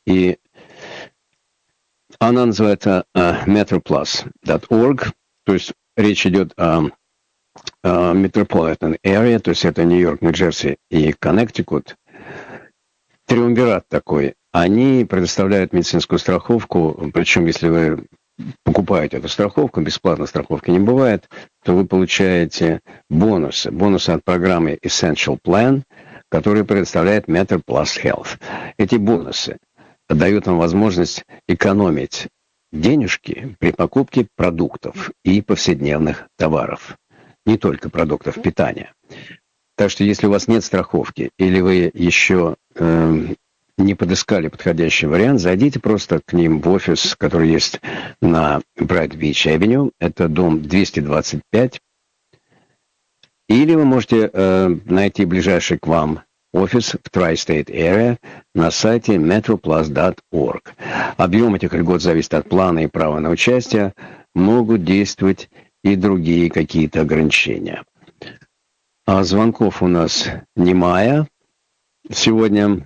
И она называется metroplus.org, то есть речь идет о Metropolitan Area, то есть это Нью-Йорк, Нью-Джерси и Коннектикут. Триумвират такой. Они предоставляют медицинскую страховку, причем если вы покупаете эту страховку, бесплатной страховки не бывает, то вы получаете бонусы. Бонусы от программы Essential Plan, которую предоставляет MetroPlus Health. Эти бонусы дают вам возможность экономить денежки при покупке продуктов и повседневных товаров. Не только продуктов питания. Так что если у вас нет страховки, или вы еще не подыскали подходящий вариант, зайдите просто к ним в офис, который есть на Брайт-Бич Авеню. Это дом 225. Или вы можете найти ближайший к вам офис в Tri-State Area на сайте metroplus.org. Объем этих льгот зависит от плана и права на участие. Могут действовать и другие какие-то ограничения. А звонков у нас немая сегодня.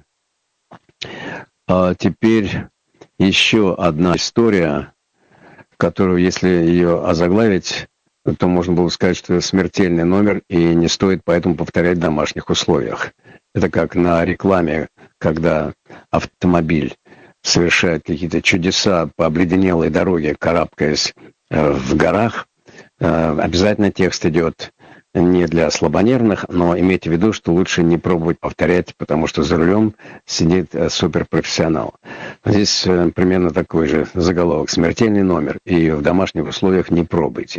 А теперь еще одна история, которую, если ее озаглавить, то можно было сказать, что это смертельный номер, и не стоит поэтому повторять в домашних условиях. Это как на рекламе, когда автомобиль совершает какие-то чудеса по обледенелой дороге, карабкаясь в горах. Обязательно текст идет не для слабонервных, но имейте в виду, что лучше не пробовать повторять, потому что за рулем сидит суперпрофессионал. Здесь примерно такой же заголовок. Смертельный номер. И в домашних условиях не пробуйте.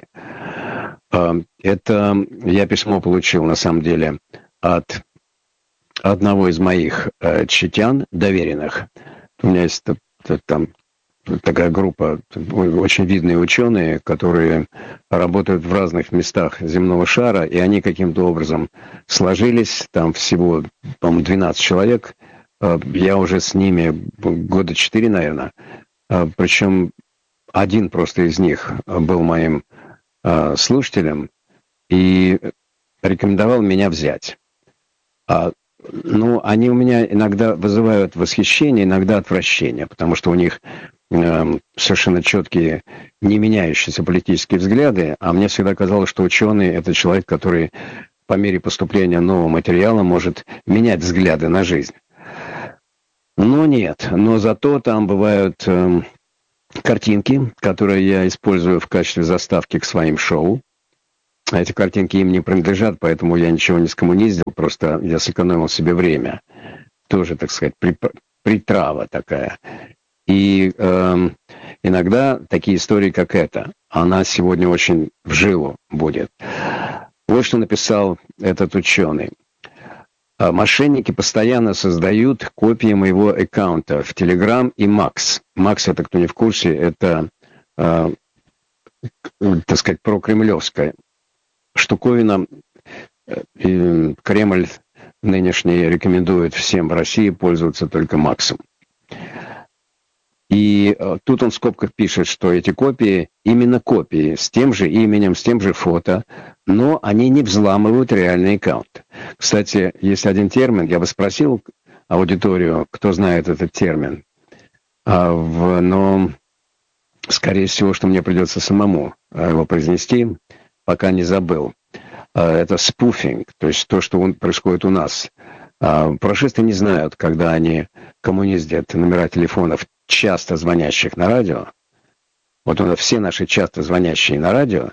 Это я письмо получил, на самом деле, от одного из моих читян, доверенных. У меня есть там такая группа, очень видные ученые, которые работают в разных местах земного шара, и они каким-то образом сложились, там всего, по-моему, 12 человек, я уже с ними года 4, наверное, причем один просто из них был моим слушателем и рекомендовал меня взять. Ну, они у меня иногда вызывают восхищение, иногда отвращение, потому что у них совершенно четкие, не меняющиеся политические взгляды, а мне всегда казалось, что ученый — это человек, который по мере поступления нового материала может менять взгляды на жизнь. Но нет, но зато там бывают картинки, которые я использую в качестве заставки к своим шоу. Эти картинки им не принадлежат, поэтому я ничего не скоммуниздил, просто я сэкономил себе время. Тоже, так сказать, притрава такая. И иногда такие истории, как эта, она сегодня очень в жилу будет. Вот что написал этот ученый. Мошенники постоянно создают копии моего аккаунта в Telegram и Max. Max, это, кто не в курсе, это, так сказать, прокремлевская штуковина. Кремль нынешний рекомендует всем в России пользоваться только Максом. И тут он в скобках пишет, что эти копии, именно копии, с тем же именем, с тем же фото, но они не взламывают реальный аккаунт. Кстати, есть один термин, я бы спросил аудиторию, кто знает этот термин, но, скорее всего, что мне придется самому его произнести, пока не забыл. Это спуфинг, то есть то, что происходит у нас. Прошисты не знают, когда они коммуниздят номера телефонов, часто звонящих на радио. Вот все наши часто звонящие на радио,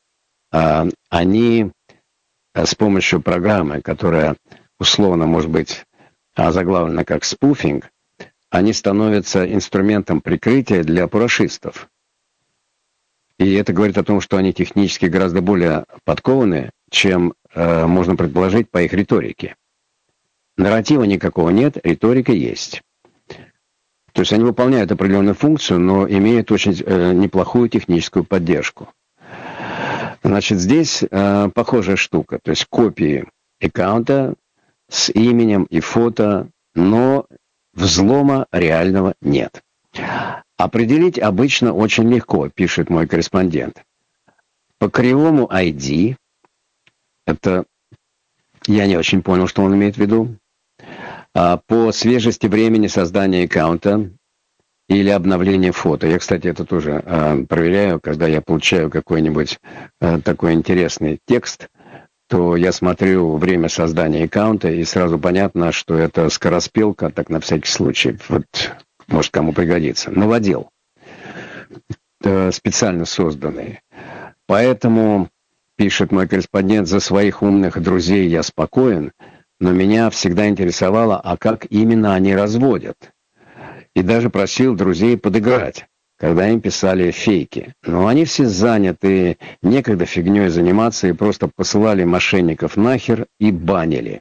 они с помощью программы, которая условно может быть озаглавлена как спуфинг, они становятся инструментом прикрытия для парашистов. И это говорит о том, что они технически гораздо более подкованы, чем можно предположить по их риторике. Нарратива никакого нет, риторика есть. То есть они выполняют определенную функцию, но имеют очень неплохую техническую поддержку. Значит, здесь похожая штука. То есть копии аккаунта с именем и фото, но взлома реального нет. Определить обычно очень легко, пишет мой корреспондент. По кривому ID, это я не очень понял, что он имеет в виду, по свежести времени создания аккаунта или обновления фото. Я, кстати, это тоже проверяю, когда я получаю какой-нибудь такой интересный текст, то я смотрю время создания аккаунта, и сразу понятно, что это скороспелка, так на всякий случай. Вот, может, кому пригодится. Новодел. Специально созданный. Поэтому, пишет мой корреспондент, за своих умных друзей я спокоен, но меня всегда интересовало, а как именно они разводят. И даже просил друзей подыграть, когда им писали фейки. Но они все заняты, некогда фигней заниматься, и просто посылали мошенников нахер и банили.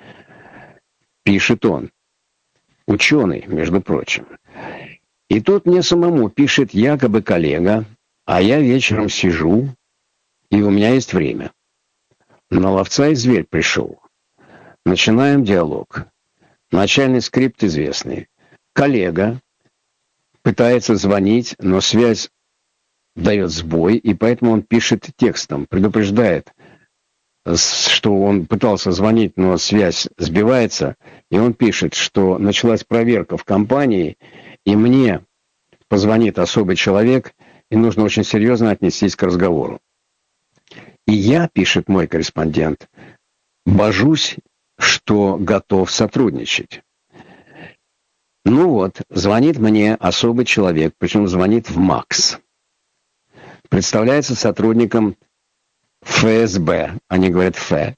Пишет он. Ученый, между прочим. И тут мне самому пишет якобы коллега, а я вечером сижу, и у меня есть время. На ловца и зверь пришел. Начинаем диалог. Начальный скрипт известный. Коллега пытается звонить, но связь дает сбой, и поэтому он пишет текстом, предупреждает, что он пытался звонить, но связь сбивается, и он пишет, что началась проверка в компании, и мне позвонит особый человек, и нужно очень серьезно отнестись к разговору. И я, пишет мой корреспондент, божусь, что готов сотрудничать. Ну вот, звонит мне особый человек, причем звонит в МАКС. Представляется сотрудником ФСБ, они говорят Ф,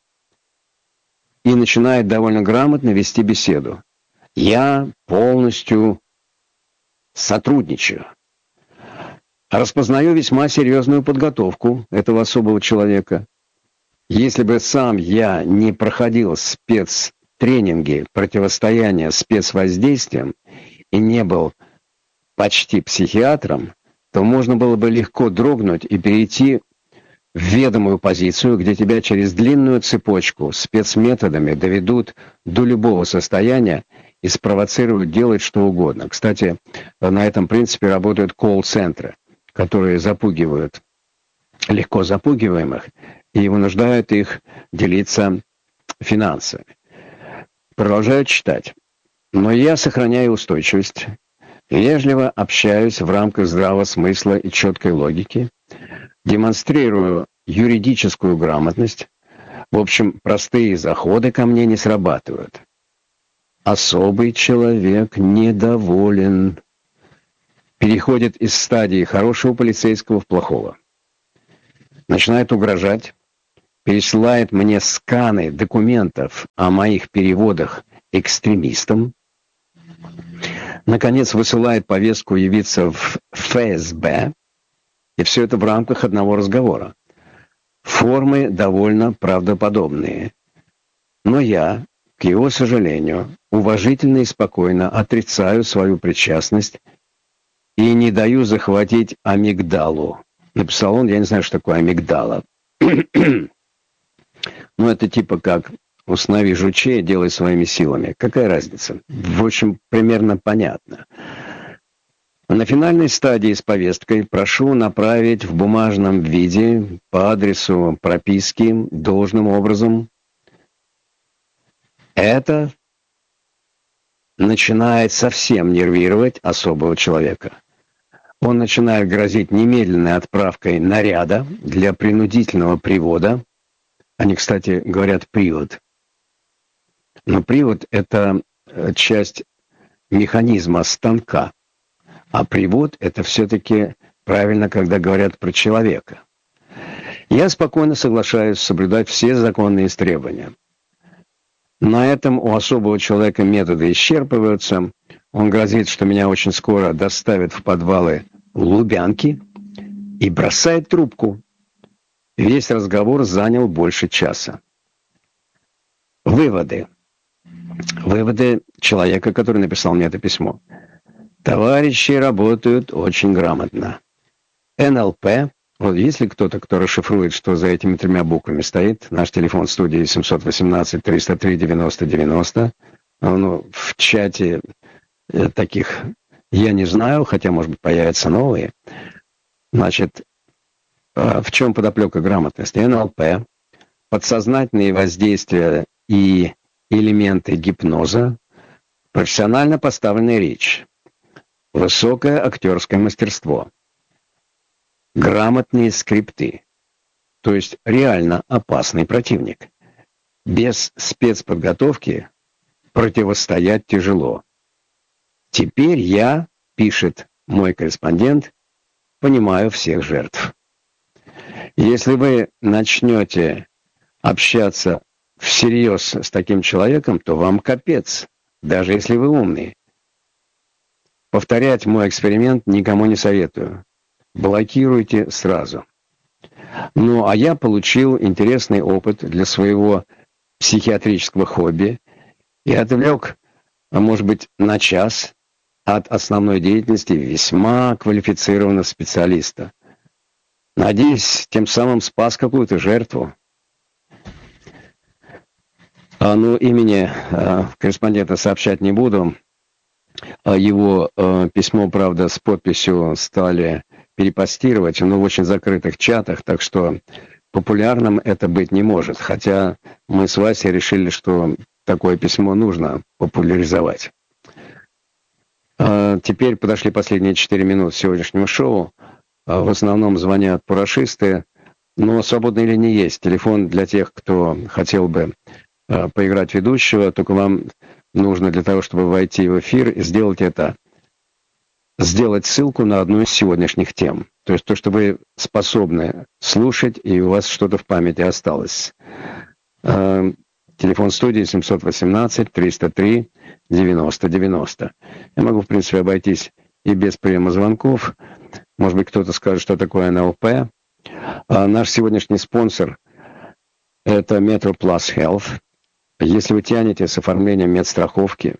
и начинает довольно грамотно вести беседу. Я полностью сотрудничаю. Распознаю весьма серьезную подготовку этого особого человека. Если бы сам я не проходил спецтренинги противостояния спецвоздействиям и не был почти психиатром, то можно было бы легко дрогнуть и перейти в ведомую позицию, где тебя через длинную цепочку спецметодами доведут до любого состояния и спровоцируют делать что угодно. Кстати, на этом принципе работают колл-центры, которые запугивают легко запугиваемых и вынуждают их делиться финансами. Продолжаю читать. Но я сохраняю устойчивость, вежливо общаюсь в рамках здравого смысла и четкой логики, демонстрирую юридическую грамотность. В общем, простые заходы ко мне не срабатывают. Особый человек недоволен. Переходит из стадии хорошего полицейского в плохого. Начинает угрожать, пересылает мне сканы документов о моих переводах экстремистам. Наконец высылает повестку явиться в ФСБ. И все это в рамках одного разговора. Формы довольно правдоподобные. Но я, к его сожалению, уважительно и спокойно отрицаю свою причастность и не даю захватить амигдалу. Написал он, я не знаю, что такое амигдала. Ну, это типа как «установи жучей, делай своими силами». Какая разница? В общем, примерно понятно. На финальной стадии с повесткой прошу направить в бумажном виде по адресу прописки должным образом. Это начинает совсем нервировать особого человека. Он начинает грозить немедленной отправкой наряда для принудительного привода. Они, кстати, говорят «привод». Но привод — это часть механизма станка. А привод — это все-таки правильно, когда говорят про человека. Я спокойно соглашаюсь соблюдать все законные требования. На этом у особого человека методы исчерпываются. Он грозит, что меня очень скоро доставят в подвалы Лубянки, и бросает трубку. Весь разговор занял больше часа. Выводы. Выводы человека, который написал мне это письмо. Товарищи работают очень грамотно. НЛП. Вот если кто-то, кто расшифрует, что за этими тремя буквами стоит, наш телефон в студии 718-303-90-90. Ну, в чате таких я не знаю, хотя, может быть, появятся новые. Значит, в чем подоплека грамотности? НЛП, подсознательные воздействия и элементы гипноза, профессионально поставленная речь, высокое актерское мастерство, грамотные скрипты, то есть реально опасный противник. Без спецподготовки противостоять тяжело. Теперь я, пишет мой корреспондент, понимаю всех жертв. Если вы начнете общаться всерьез с таким человеком, то вам капец, даже если вы умный. Повторять мой эксперимент никому не советую. Блокируйте сразу. Ну, а я получил интересный опыт для своего психиатрического хобби и отвлек, может быть, на час от основной деятельности весьма квалифицированного специалиста. Надеюсь, тем самым спас какую-то жертву. Ну, имени корреспондента сообщать не буду. Его письмо, правда, с подписью стали перепостировать, но в очень закрытых чатах, так что популярным это быть не может. Хотя мы с Васей решили, что такое письмо нужно популяризовать. Теперь подошли последние 4 минуты сегодняшнего шоу. В основном звонят парашисты, но свободные линии есть. Телефон для тех, кто хотел бы поиграть ведущего, только вам нужно для того, чтобы войти в эфир, сделать ссылку на одну из сегодняшних тем. То есть то, что вы способны слушать, и у вас что-то в памяти осталось. Телефон студии 718-303-90-90. Я могу, в принципе, обойтись и без приема звонков. Может быть, кто-то скажет, что такое НЛП. Наш сегодняшний спонсор – это Metro Plus Health. Если вы тянете с оформлением медстраховки,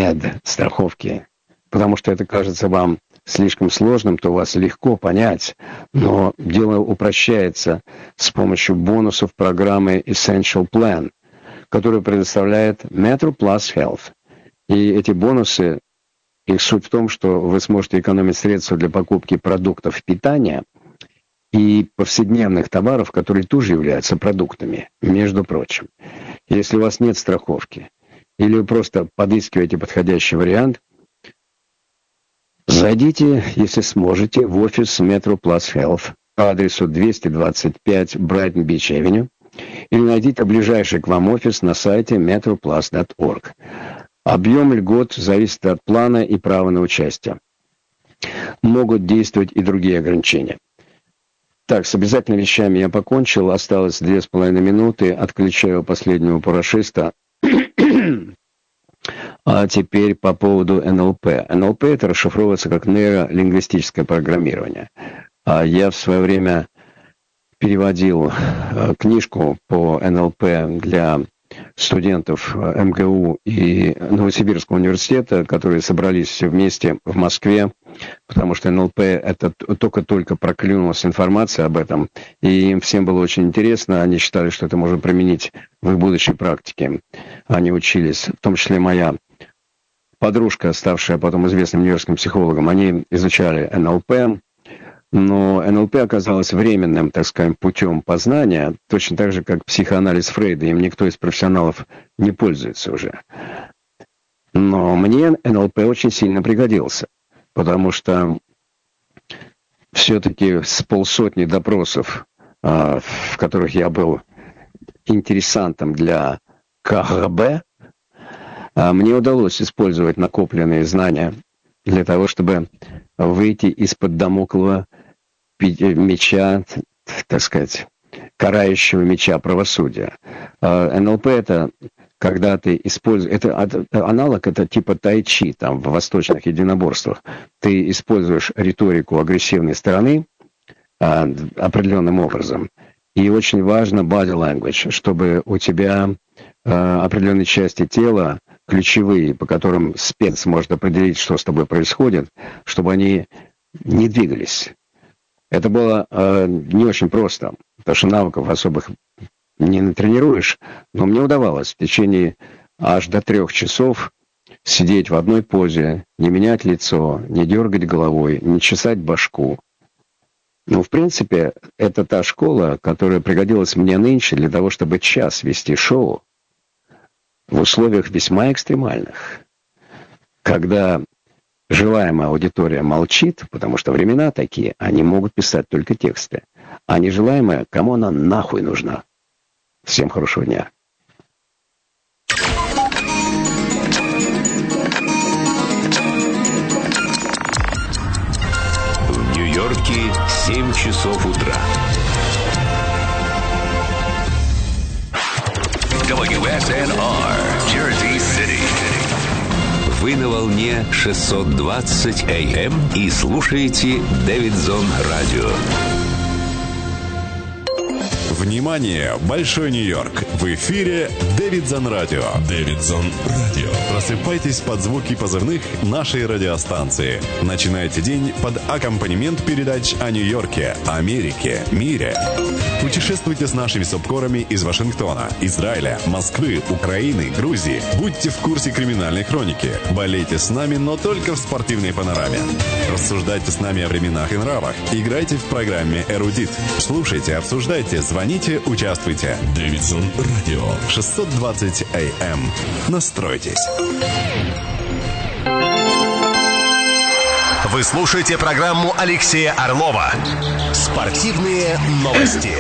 потому что это кажется вам слишком сложным, то вас легко понять, но дело упрощается с помощью бонусов программы Essential Plan, которую предоставляет Metro Plus Health. И эти бонусы, их суть в том, что вы сможете экономить средства для покупки продуктов питания и повседневных товаров, которые тоже являются продуктами, между прочим. Если у вас нет страховки, или вы просто подыскиваете подходящий вариант, зайдите, если сможете, в офис Metro Plus Health по адресу 225 Brighton Beach Avenue или найдите ближайший к вам офис на сайте metroplus.org. Объем льгот зависит от плана и права на участие. Могут действовать и другие ограничения. Так, с обязательными вещами я покончил. Осталось 2,5 минуты. Отключаю последнего парашиста. А теперь по поводу НЛП. НЛП это расшифровывается как нейролингвистическое программирование. Я в свое время переводил книжку по НЛП для студентов МГУ и Новосибирского университета, которые собрались все вместе в Москве, потому что НЛП это только-только проклюнулась информация об этом, и им всем было очень интересно, они считали, что это можно применить в их будущей практике. Они учились, в том числе моя подружка, ставшая потом известным нью-йоркским психологом, они изучали НЛП, но НЛП оказалось временным, так скажем, путем познания, точно так же, как психоанализ Фрейда, им никто из профессионалов не пользуется уже. Но мне НЛП очень сильно пригодился, потому что все-таки с полсотни допросов, в которых я был интересантом для КГБ, мне удалось использовать накопленные знания для того, чтобы выйти из-под дамоклова меча, так сказать, карающего меча правосудия. НЛП это когда ты используешь, это аналог, это типа тайчи там в восточных единоборствах. Ты используешь риторику агрессивной стороны определенным образом. И очень важно body language, чтобы у тебя определенные части тела, ключевые, по которым спец может определить, что с тобой происходит, чтобы они не двигались. Это было не очень просто, потому что навыков особых не натренируешь, но мне удавалось в течение аж до 3 часов сидеть в одной позе, не менять лицо, не дергать головой, не чесать башку. Ну, в принципе, это та школа, которая пригодилась мне нынче для того, чтобы час вести шоу в условиях весьма экстремальных. когда желаемая аудитория молчит, потому что времена такие, они могут писать только тексты. А нежелаемая, кому она нахуй нужна? Всем хорошего дня. В Нью-Йорке 7 часов утра. WSNR, Jersey City. Вы на волне 620 AM и слушаете Дэвидсон Радио. Внимание! Большой Нью-Йорк! В эфире Дэвидсон Радио. Дэвидсон Радио. Просыпайтесь под звуки позывных нашей радиостанции. Начинайте день под аккомпанемент передач о Нью-Йорке, Америке, мире. Путешествуйте с нашими субкорами из Вашингтона, Израиля, Москвы, Украины, Грузии. Будьте в курсе криминальной хроники. Болейте с нами, но только в спортивной панораме. Рассуждайте с нами о временах и нравах. Играйте в программе «Эрудит». Слушайте, обсуждайте, звоните, участвуйте. Дэвидсон Радио. 620 AM. Настройтесь. Вы слушаете программу Алексея Орлова «Спортивные новости».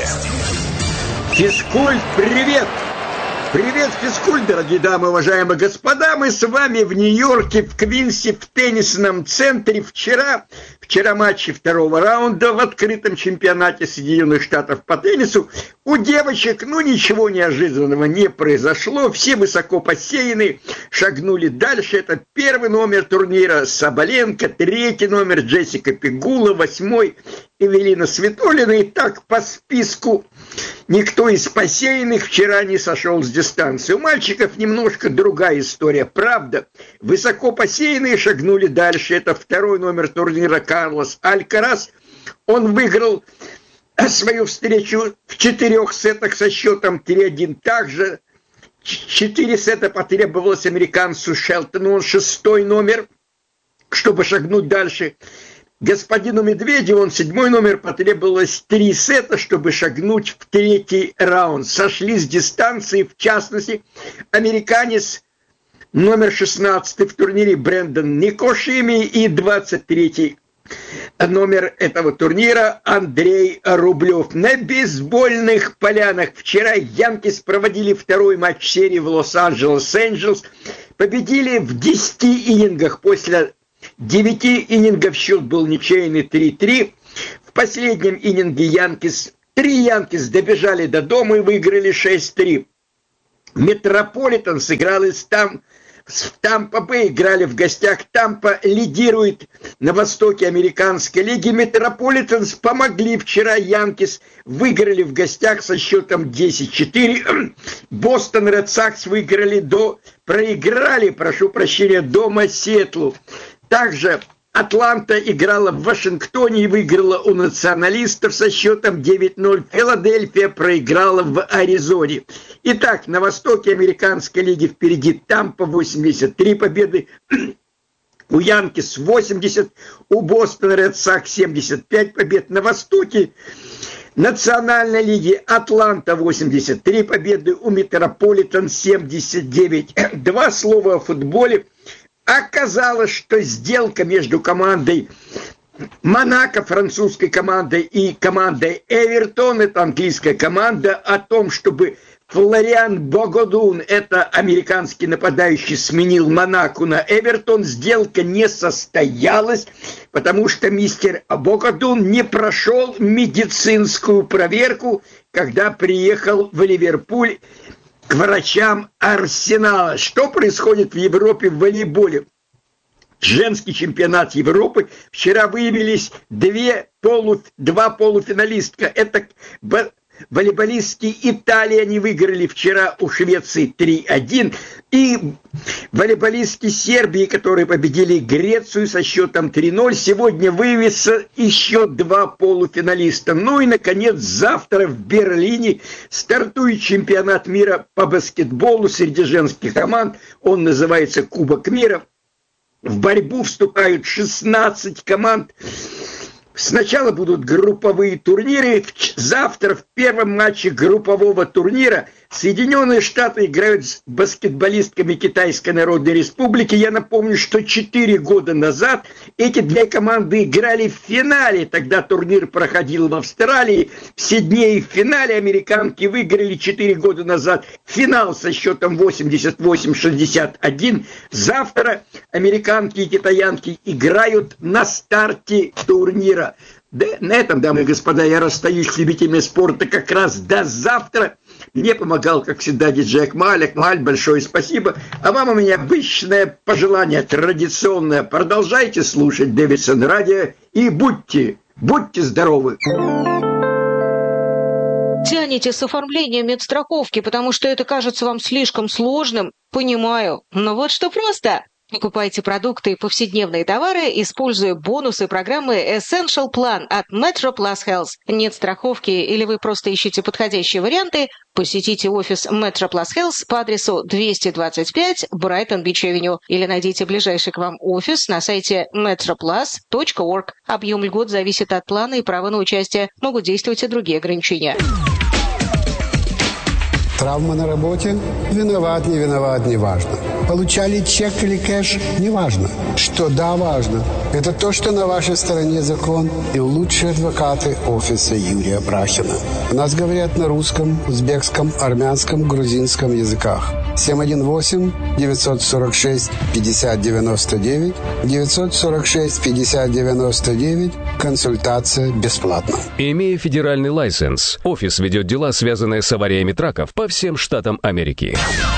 Физкульт, привет! Привет, физкульт, дорогие дамы, уважаемые господа. Мы с вами в Нью-Йорке, в Квинсе, в теннисном центре. Вчера матчи второго раунда в открытом чемпионате Соединенных Штатов по теннису. У девочек, ничего неожиданного не произошло. Все высоко посеяны, шагнули дальше. Это первый номер турнира Соболенко, третий номер Джессика Пегула, 8-й Эвелина Свитолина. И так по списку никто из посеянных вчера не сошел с дистанции. У мальчиков немножко другая история. Правда, высоко посеянные шагнули дальше. Это второй номер турнира Карлос Алькарас. Он выиграл свою встречу в 4 сетах со счетом 3-1. Также 4 сета потребовалось американцу Шелтону. Он 6-й номер, чтобы шагнуть дальше. Господину Медведеву, он 7-й номер, потребовалось 3 сета, чтобы шагнуть в 3-й раунд. Сошли с дистанции, в частности, американец номер 16 в турнире Брэндон Никошими и 23-й номер этого турнира Андрей Рублев. На бейсбольных полянах вчера Янкис проводили второй матч серии в Лос-Анджелес Энджелс. Победили в 10 иннингах. После 9 иннингов счет был ничейный 3-3. В последнем иннинге 3 Янкис добежали до дома и выиграли 6-3. Метрополитен сыграл в Тампа-Бэй, играли в гостях. Тампа лидирует на востоке американской лиги. Метрополитенс помогли вчера Янкис, выиграли в гостях со счетом 10-4. Бостон Ред Сокс проиграли дома Сиэтлу. Также Атланта играла в Вашингтоне и выиграла у националистов со счетом 9-0. Филадельфия проиграла в Аризоне. Итак, на востоке американской лиги впереди Тампа 83 победы, у Янкис 80, у Бостон Ред Сокс 75 побед. На востоке национальной лиги Атланта 83 победы, у Метрополитен 79. 2 слова о футболе. Оказалось, что сделка между командой Монако, французской командой, и командой Эвертон, это английская команда, о том, чтобы Флориан Богодун, это американский нападающий, сменил Монако на Эвертон, сделка не состоялась, потому что мистер Богодун не прошел медицинскую проверку, когда приехал в Ливерпуль к врачам Арсенала. Что происходит в Европе в волейболе? Женский чемпионат Европы. Вчера выявились 2 полуфиналистка. Это волейболистки Италии, они выиграли вчера у Швеции 3-1. И волейболистки Сербии, которые победили Грецию со счетом 3-0. Сегодня выявится еще 2 полуфиналиста. Ну и, наконец, завтра в Берлине стартует чемпионат мира по баскетболу среди женских команд. Он называется Кубок мира. В борьбу вступают 16 команд. Сначала будут групповые турниры. Завтра в первом матче группового турнира Соединенные Штаты играют с баскетболистками Китайской Народной Республики. Я напомню, что 4 года назад эти две команды играли в финале. Тогда турнир проходил в Австралии. Все дни в финале американки выиграли 4 года назад финал со счетом 88-61. Завтра американки и китаянки играют на старте турнира. Да, на этом, дамы и господа, я расстаюсь с любителями спорта как раз до завтра. Мне помогал, как всегда, диджей Акмаль. Акмаль, большое спасибо. А вам у меня обычное пожелание, традиционное. Продолжайте слушать Дэвидсон радио и будьте здоровы. Тянете с оформлением медстраховки, потому что это кажется вам слишком сложным? Понимаю. Но вот что просто. Покупайте продукты и повседневные товары, используя бонусы программы Essential Plan от Metro Plus Health. Нет страховки или вы просто ищете подходящие варианты? Посетите офис Metro Plus Health по адресу 225 Brighton Beach Avenue или найдите ближайший к вам офис на сайте metroplus.org. Объем льгот зависит от плана и права на участие. Могут действовать и другие ограничения. Травма на работе? Виноват, не виноват, не важно. Получали чек или кэш? Не важно. Что да, важно. Это то, что на вашей стороне закон и лучшие адвокаты офиса Юрия Брахина. У нас говорят на русском, узбекском, армянском, грузинском языках. 718-946-5099, 946-5099. Консультация бесплатна. Имея федеральный лайсенс, офис ведет дела, связанные с авариями траков по всем штатам Америки.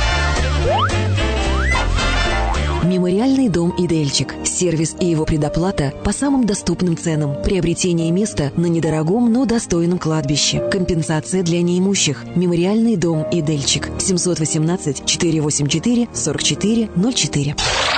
Мемориальный дом «Идельчик». Сервис и его предоплата по самым доступным ценам. Приобретение места на недорогом, но достойном кладбище. Компенсация для неимущих. Мемориальный дом «Идельчик». 718-484-4404.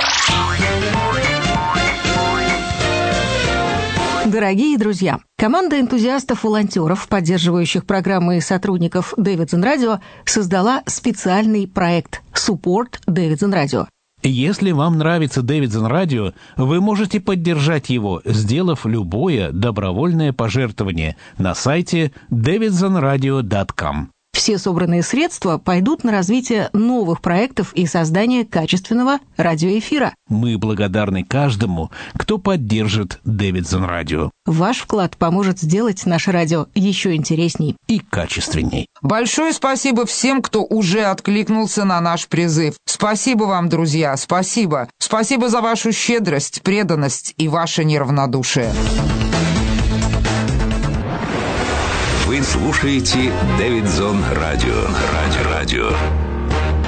Дорогие друзья, команда энтузиастов-волонтеров, поддерживающих программы и сотрудников Дэвидсон Радио, создала специальный проект «Support Дэвидсон Радио». Если вам нравится Дэвидсон Радио, вы можете поддержать его, сделав любое добровольное пожертвование на сайте davidsonradio.com. Все собранные средства пойдут на развитие новых проектов и создание качественного радиоэфира. Мы благодарны каждому, кто поддержит Дэвидсон Радио. Ваш вклад поможет сделать наше радио еще интересней и качественней. Большое спасибо всем, кто уже откликнулся на наш призыв. Спасибо вам, друзья, спасибо. Спасибо за вашу щедрость, преданность и ваше неравнодушие. Вы слушаете Дэвидсон Радио.